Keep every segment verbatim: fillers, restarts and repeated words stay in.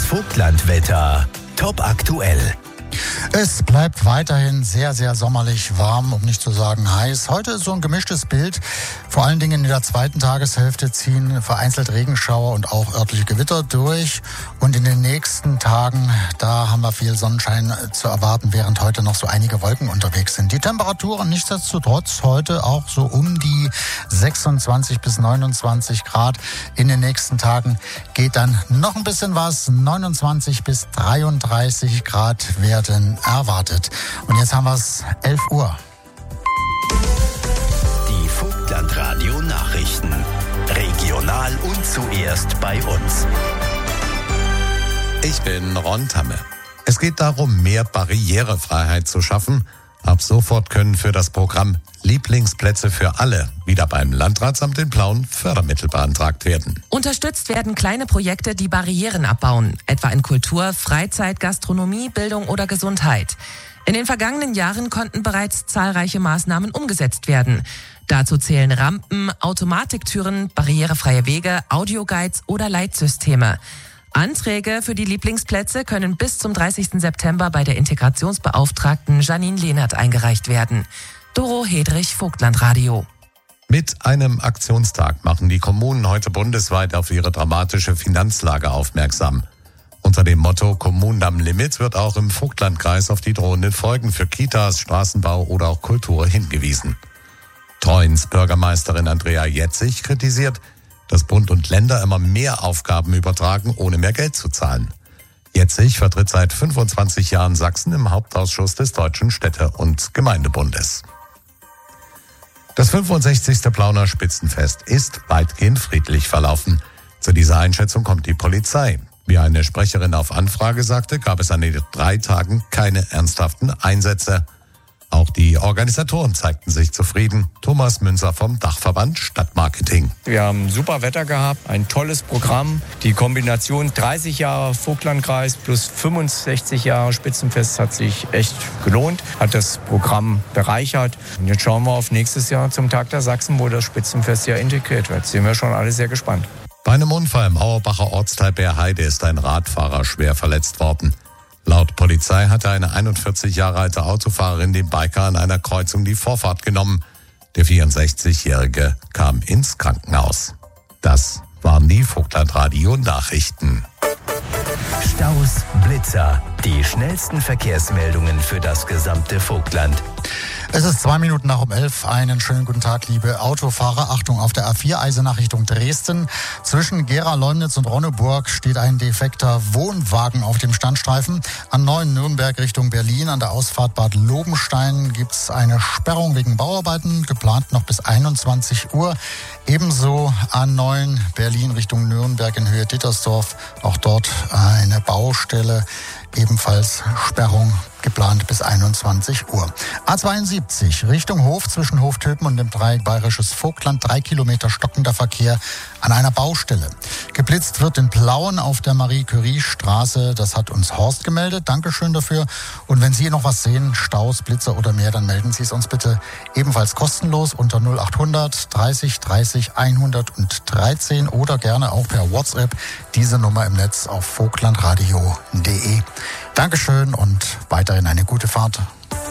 Vogtlandwetter. Top aktuell. Es bleibt weiterhin sehr, sehr sommerlich warm, um nicht zu sagen heiß. Heute ist so ein gemischtes Bild. Vor allen Dingen in der zweiten Tageshälfte ziehen vereinzelt Regenschauer und auch örtliche Gewitter durch. Und in den nächsten Tagen, da haben wir viel Sonnenschein zu erwarten, während heute noch so einige Wolken unterwegs sind. Die Temperaturen nichtsdestotrotz heute auch so um die sechsundzwanzig bis neunundzwanzig Grad. In den nächsten Tagen geht dann noch ein bisschen was. neunundzwanzig bis dreiunddreißig Grad werden erwartet. Und jetzt haben wir es elf Uhr. Die Vogtlandradio Nachrichten. Regional und zuerst bei uns. Ich bin Ron Tamme. Es geht darum, mehr Barrierefreiheit zu schaffen. Ab sofort können für das Programm Lieblingsplätze für alle wieder beim Landratsamt in Plauen Fördermittel beantragt werden. Unterstützt werden kleine Projekte, die Barrieren abbauen, etwa in Kultur, Freizeit, Gastronomie, Bildung oder Gesundheit. In den vergangenen Jahren konnten bereits zahlreiche Maßnahmen umgesetzt werden. Dazu zählen Rampen, Automatiktüren, barrierefreie Wege, Audioguides oder Leitsysteme. Anträge für die Lieblingsplätze können bis zum dreißigsten September bei der Integrationsbeauftragten Janine Lehnert eingereicht werden. Doro Hedrich, Vogtlandradio. Mit einem Aktionstag machen die Kommunen heute bundesweit auf ihre dramatische Finanzlage aufmerksam. Unter dem Motto Kommunen am Limit wird auch im Vogtlandkreis auf die drohenden Folgen für Kitas, Straßenbau oder auch Kultur hingewiesen. Treuens Bürgermeisterin Andrea Jetzig kritisiert, dass Bund und Länder immer mehr Aufgaben übertragen, ohne mehr Geld zu zahlen. Jetzig vertritt seit fünfundzwanzig Jahren Sachsen im Hauptausschuss des Deutschen Städte- und Gemeindebundes. Das fünfundsechzigste Plauner Spitzenfest ist weitgehend friedlich verlaufen. Zu dieser Einschätzung kommt die Polizei. Wie eine Sprecherin auf Anfrage sagte, gab es an den drei Tagen keine ernsthaften Einsätze. Auch die Organisatoren zeigten sich zufrieden. Thomas Münzer vom Dachverband Stadtmarketing. Wir haben super Wetter gehabt, ein tolles Programm. Die Kombination dreißig Jahre Vogtlandkreis plus fünfundsechzig Jahre Spitzenfest hat sich echt gelohnt, hat das Programm bereichert. Und jetzt schauen wir auf nächstes Jahr zum Tag der Sachsen, wo das Spitzenfest ja integriert wird. Sind wir schon alle sehr gespannt. Bei einem Unfall im Auerbacher Ortsteil Bärheide ist ein Radfahrer schwer verletzt worden. Laut Polizei hatte eine einundvierzig Jahre alte Autofahrerin dem Biker an einer Kreuzung die Vorfahrt genommen. Der vierundsechzigjährige kam ins Krankenhaus. Das waren die Vogtlandradio-Nachrichten. Staus, Blitzer, die schnellsten Verkehrsmeldungen für das gesamte Vogtland. Es ist zwei Minuten nach um elf. Einen schönen guten Tag, liebe Autofahrer. Achtung, auf der A vier Eisenach Richtung Dresden. Zwischen Gera, Leumnitz und Ronneburg steht ein defekter Wohnwagen auf dem Standstreifen. An neun Nürnberg Richtung Berlin, an der Ausfahrt Bad Lobenstein, gibt es eine Sperrung wegen Bauarbeiten, geplant noch bis einundzwanzig Uhr. Ebenso A neun Berlin Richtung Nürnberg in Höhe Dittersdorf. Auch dort eine Baustelle. Ebenfalls Sperrung geplant bis einundzwanzig Uhr. A zweiundsiebzig Richtung Hof zwischen Hoftöpen und dem Dreieck Bayerisches Vogtland. Drei Kilometer stockender Verkehr an einer Baustelle. Geblitzt wird in Plauen auf der Marie-Curie-Straße. Das hat uns Horst gemeldet. Dankeschön dafür. Und wenn Sie noch was sehen, Staus, Blitzer oder mehr, dann melden Sie es uns bitte ebenfalls kostenlos unter null achthundert dreißig dreißig hundertdreizehn oder gerne auch per WhatsApp. Diese Nummer im Netz auf vogtlandradio punkt de. Dankeschön und weiterhin eine gute Fahrt.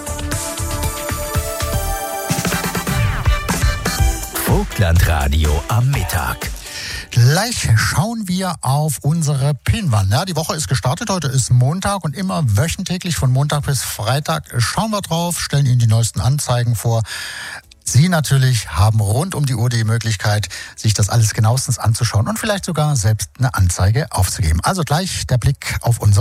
Vogtlandradio am Mittag. Gleich schauen wir auf unsere Pinwand. Ja, die Woche ist gestartet, heute ist Montag und immer wöchentlich von Montag bis Freitag schauen wir drauf, stellen Ihnen die neuesten Anzeigen vor. Sie natürlich haben rund um die Uhr die Möglichkeit, sich das alles genauestens anzuschauen und vielleicht sogar selbst eine Anzeige aufzugeben. Also gleich der Blick auf unsere